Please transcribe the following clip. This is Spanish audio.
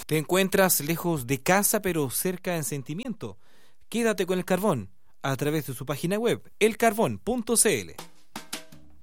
Te encuentras lejos de casa pero cerca en sentimiento. Quédate con el Carbón a través de su página web, elcarbón.cl.